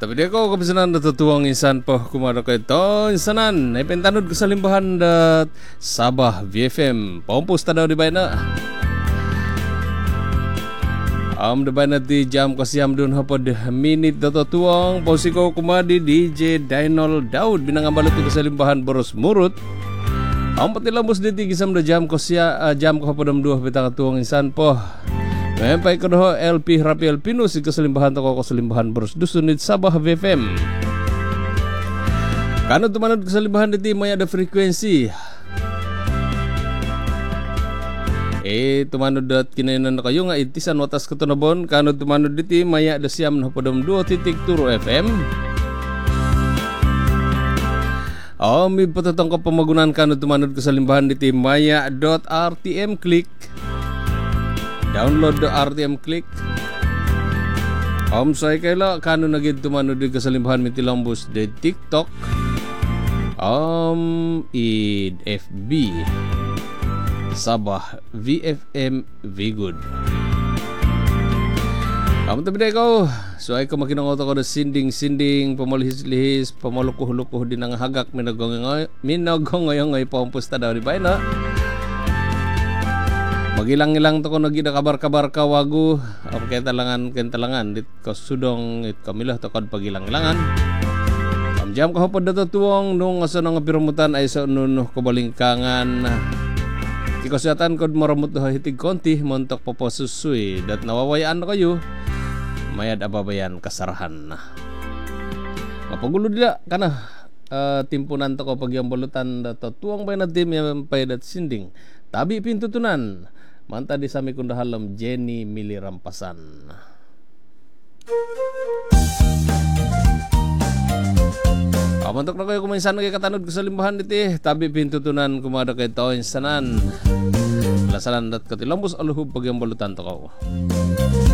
Tapi dia ko kapisanan natutuwang insan po kumado ko ito insanan. Ipentanod ko sa limbahan dat Sabah VFM. Pompusta daw di ba na? Di ba na di jam ko siyam dun hapod minute natutuwang. Pausi ko kumadi DJ Dinol Daud. Binangambalot ko sa limbahan Boros Murut. Patilambos diti gisam da jam ko hapod amduha bitang tuwang insan po. Ngayon pa ikaw LP Rapiel Pinus ikasalimbahan ko kasalimbahan Boros Dusunid Sabah VFM. Kano tumanod kasalimbahan diti may ada frekuensi. Tumanod dat kinainan na kayo nga itisan watas katunabon. Kano tumanod diti may ada siyam na podom 2.0 FM. May patatang ko pamagunan kano tumanod kasalimbahan diti maya.rtm click. Download the RTM click. Say kaila kano nagid tumanod di kasalimbahan mi tilambos de TikTok. FB Sabah VFM Vigud. Tabi na ikaw. So ay ko makinangoto ko na sinding pamalihis-lihis pamalukuh-lukuh din ang hagak minagong ay pampusta daw di ba na? Magilang-ilang to ko nagida kabar-kabar ka wagu kentalangan dit ko sudong it kamilah to kod pagilang-ilangan. Jam ko hapod dato tuwong nung asa nang pirumutan ay sa nunuh ko balingkangan. Ti kasatan kod maramut hitig konti montok poposusuy dat nawawayaan na kayo. Mayad ababayan kasarahan. Mapagulo dila kana timpunan to ko pagyambulutan dato tuwong bay na tim yang paydat sinding. Tabi pintutunan. Manta di sami kundahalam Jenny Milirampasan. Mantok na kayo kuminsan kay katanod ko sa limbahan diti. Tabi pintutunan kumada kay tao insanan. Lasalan dat katilambos aluhub pagyambulutan to ko.